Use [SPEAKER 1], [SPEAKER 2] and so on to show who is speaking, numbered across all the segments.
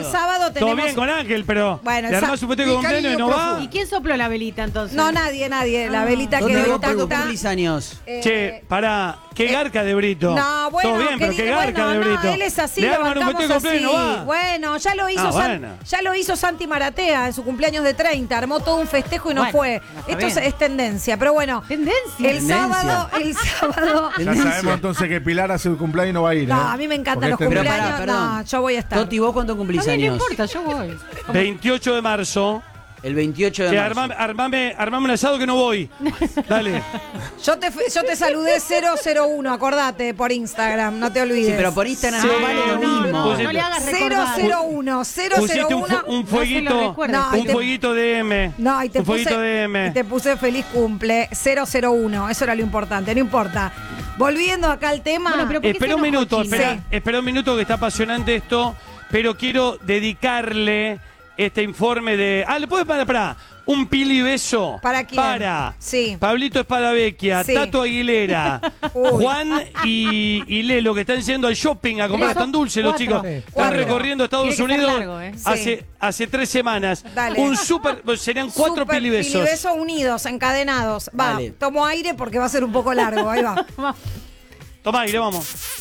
[SPEAKER 1] sábado
[SPEAKER 2] Todo
[SPEAKER 1] tenemos...
[SPEAKER 2] bien con Ángel, pero
[SPEAKER 1] Bueno,
[SPEAKER 2] le armás un festejo de cumpleaños y no va.
[SPEAKER 3] ¿Y quién sopló la velita entonces?
[SPEAKER 1] No, nadie. La velita
[SPEAKER 4] ¿Dónde
[SPEAKER 1] quedó
[SPEAKER 4] vos
[SPEAKER 1] intacta.
[SPEAKER 4] cumplís años?
[SPEAKER 2] Che, pará, qué garca de Brito.
[SPEAKER 1] No, bueno,
[SPEAKER 2] todo bien, pero qué
[SPEAKER 1] querido,
[SPEAKER 2] garca de Brito.
[SPEAKER 1] No, él es así,
[SPEAKER 2] le
[SPEAKER 1] lo
[SPEAKER 2] arman un
[SPEAKER 1] bancamos
[SPEAKER 2] festejo de
[SPEAKER 1] así.
[SPEAKER 2] cumpleaños y no va.
[SPEAKER 1] Bueno, ya lo hizo ya lo hizo Santi Maratea en su cumpleaños de 30, armó todo un festejo y no
[SPEAKER 3] Bueno,
[SPEAKER 1] fue.
[SPEAKER 3] está
[SPEAKER 1] Esto
[SPEAKER 3] bien.
[SPEAKER 1] es tendencia, pero bueno.
[SPEAKER 3] Tendencia.
[SPEAKER 1] El sábado.
[SPEAKER 5] Ya sabemos entonces que Pilar hace el cumpleaños y no va a ir.
[SPEAKER 1] No,
[SPEAKER 5] ¿eh?
[SPEAKER 1] a mí me encantan los
[SPEAKER 5] Porque este-
[SPEAKER 1] cumpleaños.
[SPEAKER 4] perdón.
[SPEAKER 1] No, yo voy a estar.
[SPEAKER 4] Toti, ¿vos cuándo cumplís
[SPEAKER 3] A mí no
[SPEAKER 4] años?
[SPEAKER 3] importa, yo voy.
[SPEAKER 2] 28 de marzo.
[SPEAKER 4] El 28 de
[SPEAKER 2] Que
[SPEAKER 4] marzo.
[SPEAKER 2] armame un asado que no voy. Dale.
[SPEAKER 1] Yo te saludé 001, acordate, por Instagram, no te olvides.
[SPEAKER 4] Sí, pero por Instagram
[SPEAKER 2] Sí,
[SPEAKER 4] no vale lo mismo.
[SPEAKER 3] No le hagas recordar.
[SPEAKER 1] 001,
[SPEAKER 2] Pusiste
[SPEAKER 1] 001.
[SPEAKER 2] un fueguito.
[SPEAKER 3] No se lo recuerdes.
[SPEAKER 1] No, y
[SPEAKER 2] un
[SPEAKER 1] te-
[SPEAKER 2] fueguito de M.
[SPEAKER 1] No, y te
[SPEAKER 2] un fueguito
[SPEAKER 1] puse,
[SPEAKER 2] de M.
[SPEAKER 1] y te puse feliz cumple 001, eso era lo importante, no importa. Volviendo acá al tema.
[SPEAKER 3] Bueno, pero ¿por qué
[SPEAKER 2] Espera
[SPEAKER 3] se
[SPEAKER 2] un
[SPEAKER 3] enojó
[SPEAKER 2] minuto,
[SPEAKER 3] Chino?
[SPEAKER 2] espera un minuto que está apasionante esto, pero quiero dedicarle este informe de... ¿le puedes parar? Un pili beso.
[SPEAKER 1] ¿Para quién?
[SPEAKER 2] Para
[SPEAKER 1] Sí.
[SPEAKER 2] Pablito Espadavecchia,
[SPEAKER 1] Sí.
[SPEAKER 2] Tato Aguilera,
[SPEAKER 1] Uy.
[SPEAKER 2] Juan y Lelo, que están yendo al shopping a comprar.
[SPEAKER 3] Tres,
[SPEAKER 2] Están dulces los
[SPEAKER 3] cuatro.
[SPEAKER 2] chicos.
[SPEAKER 3] Sí.
[SPEAKER 2] Están
[SPEAKER 1] Cuatro.
[SPEAKER 2] recorriendo Estados
[SPEAKER 3] Tiene que ser
[SPEAKER 2] Unidos
[SPEAKER 3] largo, ¿eh?
[SPEAKER 2] hace 3 semanas.
[SPEAKER 1] Dale.
[SPEAKER 2] Un super... Serían 4
[SPEAKER 1] Super
[SPEAKER 2] pili besos.
[SPEAKER 1] pilibesos unidos, encadenados. Va,
[SPEAKER 4] Dale.
[SPEAKER 1] tomo aire porque va a ser un poco largo, ahí va.
[SPEAKER 2] Toma aire, vamos.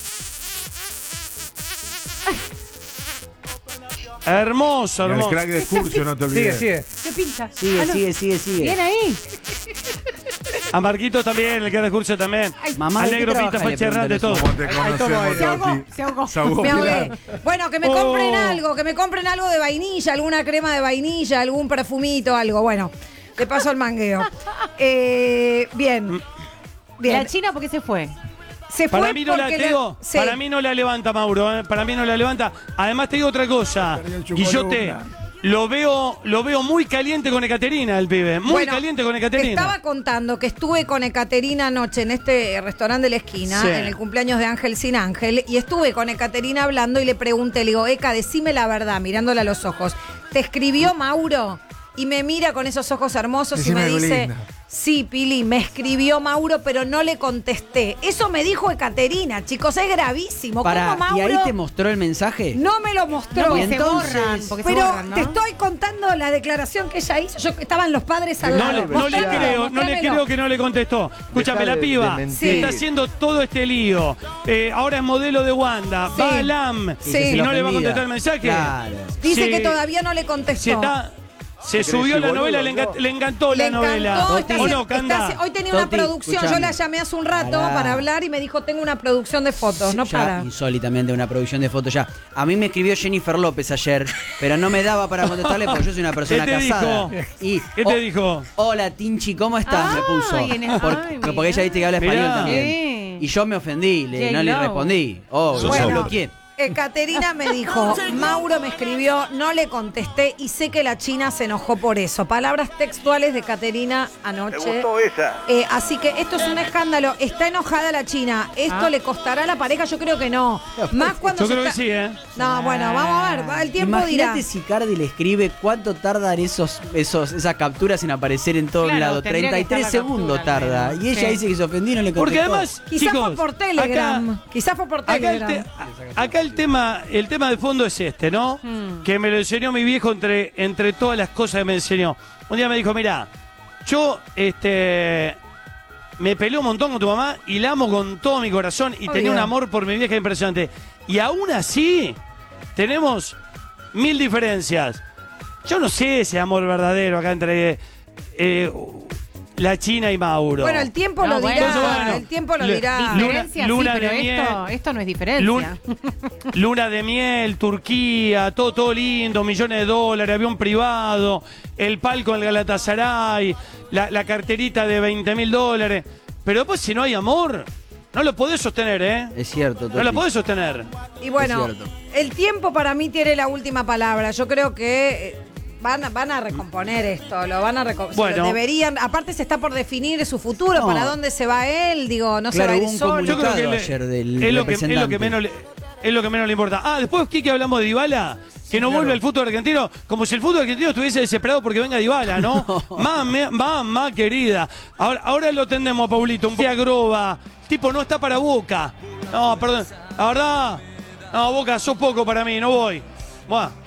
[SPEAKER 2] Hermoso,
[SPEAKER 5] El
[SPEAKER 2] hermoso.
[SPEAKER 5] crack de Curcio, no te olvides.
[SPEAKER 6] Sigue.
[SPEAKER 3] ¿Qué pinta?
[SPEAKER 4] Sigue.
[SPEAKER 3] Bien ahí.
[SPEAKER 2] A Marquito también, el que recurso también.
[SPEAKER 4] Mamá,
[SPEAKER 2] Al
[SPEAKER 4] ¿de qué
[SPEAKER 2] negro
[SPEAKER 4] trabaja?
[SPEAKER 2] pinta
[SPEAKER 4] Le
[SPEAKER 2] fue errante todo.
[SPEAKER 5] ¿Cómo te conocemos,
[SPEAKER 3] Se ahogó,
[SPEAKER 5] Toti?
[SPEAKER 3] se ahogó.
[SPEAKER 5] Se ahogó
[SPEAKER 1] Me ahogué.
[SPEAKER 5] Pilar.
[SPEAKER 1] Bueno, que me compren algo, de vainilla, alguna crema de vainilla, algún perfumito, algo. Bueno, te paso el mangueo. Bien.
[SPEAKER 3] La China, ¿por qué se fue?
[SPEAKER 1] Se fue
[SPEAKER 2] Para mí no la
[SPEAKER 1] porque
[SPEAKER 2] te digo,
[SPEAKER 1] sí.
[SPEAKER 2] para mí no la levanta, Mauro, para mí no la levanta. Además te digo otra cosa.
[SPEAKER 5] Perdió el
[SPEAKER 2] Guillote,
[SPEAKER 5] Chucolumna.
[SPEAKER 2] lo veo muy caliente con Ekaterina, el pibe. Muy
[SPEAKER 1] Bueno,
[SPEAKER 2] caliente con
[SPEAKER 1] Te
[SPEAKER 2] Ekaterina.
[SPEAKER 1] estaba contando que estuve con Ekaterina anoche en este restaurante de la esquina,
[SPEAKER 2] Sí.
[SPEAKER 1] en el cumpleaños de Ángel Sin Ángel, y estuve con Ekaterina hablando y le pregunté, le digo, Eka, decime la verdad, mirándola a los ojos. ¿Te escribió Mauro? Y me mira con esos ojos hermosos
[SPEAKER 5] Decime
[SPEAKER 1] y me
[SPEAKER 5] algo
[SPEAKER 1] dice,
[SPEAKER 5] linda.
[SPEAKER 1] sí, Pili, me escribió Mauro, pero no le contesté. Eso me dijo Ekaterina, chicos, es gravísimo.
[SPEAKER 4] Pará,
[SPEAKER 1] ¿Cómo
[SPEAKER 4] ¿y
[SPEAKER 1] Mauro
[SPEAKER 4] ahí te mostró el mensaje?
[SPEAKER 1] no me lo mostró?
[SPEAKER 3] No, porque
[SPEAKER 4] Y
[SPEAKER 3] se
[SPEAKER 4] entonces-
[SPEAKER 3] borran. Porque se
[SPEAKER 1] Pero
[SPEAKER 3] borran, ¿no?
[SPEAKER 1] te estoy contando la declaración que ella hizo. Estaban los padres al
[SPEAKER 2] No,
[SPEAKER 1] lado.
[SPEAKER 2] no le
[SPEAKER 1] Mostrámelo,
[SPEAKER 2] creo, no le
[SPEAKER 1] mostrámelo.
[SPEAKER 2] creo que no le contestó. Escúchame,
[SPEAKER 6] Dejá
[SPEAKER 2] la
[SPEAKER 6] de
[SPEAKER 2] piba
[SPEAKER 6] mentir.
[SPEAKER 1] Sí.
[SPEAKER 2] está haciendo todo este lío. Ahora es modelo de Wanda,
[SPEAKER 1] Sí.
[SPEAKER 2] va a LAM
[SPEAKER 1] Sí.
[SPEAKER 2] y no le va a
[SPEAKER 4] Ofendida.
[SPEAKER 2] contestar el mensaje.
[SPEAKER 4] Claro.
[SPEAKER 1] Dice
[SPEAKER 2] Sí.
[SPEAKER 1] que todavía no le contestó.
[SPEAKER 2] Se subió la
[SPEAKER 6] boludo,
[SPEAKER 2] novela,
[SPEAKER 6] no.
[SPEAKER 2] le encantó
[SPEAKER 1] Le
[SPEAKER 2] la novela.
[SPEAKER 1] encantó,
[SPEAKER 2] ¿O no, Canda?
[SPEAKER 1] hoy tenía una
[SPEAKER 4] Toti,
[SPEAKER 1] producción, yo
[SPEAKER 4] escuchame.
[SPEAKER 1] la llamé hace un rato
[SPEAKER 4] Pará.
[SPEAKER 1] para hablar y me dijo, tengo una producción de fotos, no
[SPEAKER 4] Ya
[SPEAKER 1] para.
[SPEAKER 4] insólitamente una producción de fotos ya. A mí me escribió Jennifer López ayer, pero no me daba para contestarle porque yo soy una persona
[SPEAKER 2] ¿Qué te
[SPEAKER 4] casada.
[SPEAKER 2] dijo?
[SPEAKER 4] Y,
[SPEAKER 2] ¿Qué te dijo?
[SPEAKER 4] Hola Tinchi, ¿cómo estás? Me puso.
[SPEAKER 3] Ay,
[SPEAKER 4] Porque ella viste que habla español
[SPEAKER 2] Mirá.
[SPEAKER 4] también.
[SPEAKER 3] Sí.
[SPEAKER 4] Y yo me ofendí, no le
[SPEAKER 3] J-Lo.
[SPEAKER 4] respondí. Oh, yo
[SPEAKER 1] Bueno.
[SPEAKER 4] bloqueé.
[SPEAKER 1] Caterina me dijo, Mauro me escribió, no le contesté y sé que la China se enojó por eso. Palabras textuales de Caterina anoche. Así que esto es un escándalo. Está enojada la China. ¿Esto le costará a la pareja? Yo creo que no. Más cuando
[SPEAKER 2] Yo
[SPEAKER 1] se
[SPEAKER 2] creo que
[SPEAKER 1] está-
[SPEAKER 2] sí, ¿eh?
[SPEAKER 1] No, bueno, vamos a ver. El tiempo dirá.
[SPEAKER 4] Imagínate si Cardi le escribe cuánto tardan esas capturas en aparecer en todos
[SPEAKER 3] Claro,
[SPEAKER 4] lados.
[SPEAKER 3] tendría que
[SPEAKER 4] 33
[SPEAKER 3] estar la
[SPEAKER 4] segundos
[SPEAKER 3] captura,
[SPEAKER 4] tarda.
[SPEAKER 3] al menos.
[SPEAKER 4] Y ella
[SPEAKER 3] Sí.
[SPEAKER 4] dice que se ofendió y no le contestó.
[SPEAKER 2] Porque además,
[SPEAKER 1] Quizás
[SPEAKER 2] chicos,
[SPEAKER 1] fue por Telegram. Quizás fue por
[SPEAKER 2] Acá
[SPEAKER 1] Telegram.
[SPEAKER 2] acá el tema de fondo es este, ¿no? Que me lo enseñó mi viejo entre todas las cosas que me enseñó. Un día me dijo, mirá, yo me peleé un montón con tu mamá y la amo con todo mi corazón y tenía un amor por mi vieja impresionante. Y aún así, tenemos 1000 diferencias. Yo no sé ese amor verdadero acá entre la China y Mauro.
[SPEAKER 1] Bueno, el tiempo
[SPEAKER 3] No,
[SPEAKER 1] lo
[SPEAKER 3] bueno.
[SPEAKER 1] dirá.
[SPEAKER 2] Bueno,
[SPEAKER 1] El tiempo lo
[SPEAKER 2] le-
[SPEAKER 1] dirá.
[SPEAKER 3] Diferencia,
[SPEAKER 2] Luna
[SPEAKER 3] sí, pero
[SPEAKER 2] de
[SPEAKER 3] esto no es diferencia.
[SPEAKER 2] Luna de miel, Turquía, todo lindo, millones de dólares, avión privado, el palco en el Galatasaray, la carterita de $20.000. Pero después, si no hay amor, no lo podés sostener, ¿eh?
[SPEAKER 4] Es cierto,
[SPEAKER 2] No lo podés sostener.
[SPEAKER 1] Y bueno,
[SPEAKER 4] Es cierto.
[SPEAKER 1] el tiempo para mí tiene la última palabra. Yo creo que van a recomponer esto, lo van a recomponer.
[SPEAKER 2] Bueno.
[SPEAKER 1] Deberían, aparte se está por definir su futuro,
[SPEAKER 4] No.
[SPEAKER 1] para dónde se va él, digo, no
[SPEAKER 4] Claro,
[SPEAKER 1] se va a
[SPEAKER 4] hubo
[SPEAKER 1] ir
[SPEAKER 4] un
[SPEAKER 1] solo.
[SPEAKER 2] Yo creo que
[SPEAKER 4] ayer del
[SPEAKER 2] es lo que
[SPEAKER 4] representante.
[SPEAKER 2] menos le importa. Ah, después, Kike, hablamos de Dybala, que no vuelve el fútbol argentino, como si el fútbol argentino estuviese desesperado porque venga Dybala, ¿no? Mamá querida. Ahora lo tendemos, Paulito, un poco Groba. Tipo, no está para Boca. No, perdón. La verdad, no, Boca, sos poco para mí, no voy. Buah.